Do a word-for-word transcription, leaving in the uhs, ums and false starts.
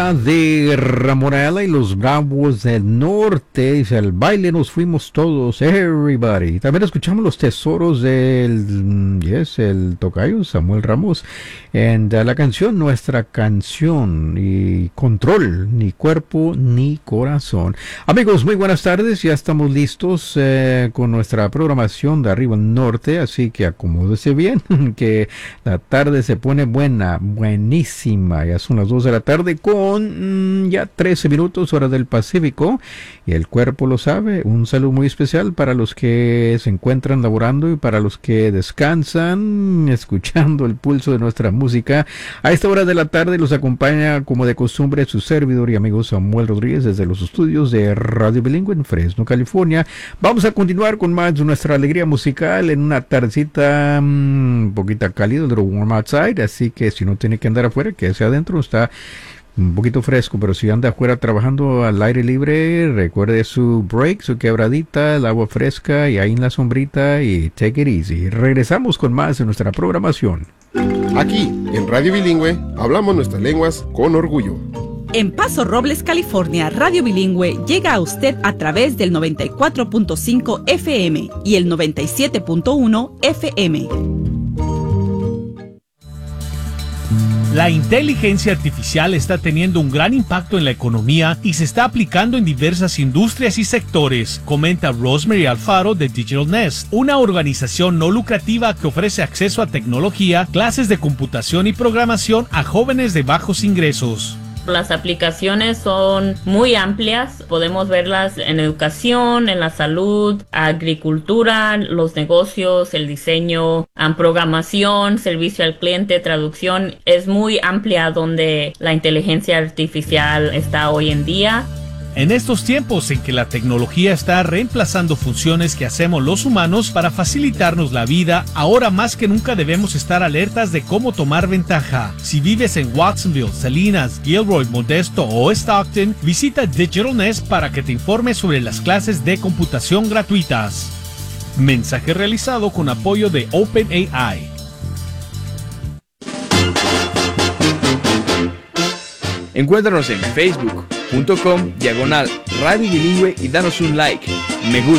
De Ramonela y los Bravos del Norte, dice, al baile nos fuimos todos, everybody. También escuchamos los tesoros del, yes, el tocayo Samuel Ramos, and uh, la canción, nuestra canción, y Control, ni cuerpo ni corazón. Amigos, muy buenas tardes, ya estamos listos eh, con nuestra programación de Arriba al Norte, así que acomódese bien, que la tarde se pone buena, buenísima. Ya son las dos de la tarde con ya trece minutos hora del Pacífico, y el cuerpo lo sabe. Un saludo muy especial para los que se encuentran laborando y para los que descansan escuchando el pulso de nuestra música. A esta hora de la tarde los acompaña como de costumbre su servidor y amigo Samuel Rodríguez desde los estudios de Radio Bilingüe en Fresno, California. Vamos a continuar con más de nuestra alegría musical en una tardecita un um, poquito cálida, de warm outside, así que si no tiene que andar afuera, quédese adentro. Está un poquito fresco, pero si anda afuera trabajando al aire libre, recuerde su break, su quebradita, el agua fresca y ahí en la sombrita, y take it easy. Regresamos con más de nuestra programación. Aquí, en Radio Bilingüe, hablamos nuestras lenguas con orgullo. En Paso Robles, California, Radio Bilingüe llega a usted a través del noventa y cuatro punto cinco F M y el noventa y siete punto uno F M. La inteligencia artificial está teniendo un gran impacto en la economía y se está aplicando en diversas industrias y sectores, comenta Rosemary Alfaro de Digital Nest, una organización no lucrativa que ofrece acceso a tecnología, clases de computación y programación a jóvenes de bajos ingresos. Las aplicaciones son muy amplias, podemos verlas en educación, en la salud, agricultura, los negocios, el diseño, programación, servicio al cliente, traducción. Es muy amplia donde la inteligencia artificial está hoy en día. En estos tiempos en que la tecnología está reemplazando funciones que hacemos los humanos para facilitarnos la vida, ahora más que nunca debemos estar alertas de cómo tomar ventaja. Si vives en Watsonville, Salinas, Gilroy, Modesto o Stockton, visita Digital Nest para que te informe sobre las clases de computación gratuitas. Mensaje realizado con apoyo de OpenAI. Encuéntranos en Facebook punto com diagonal Radio Bilingüe y danos un like, me gusta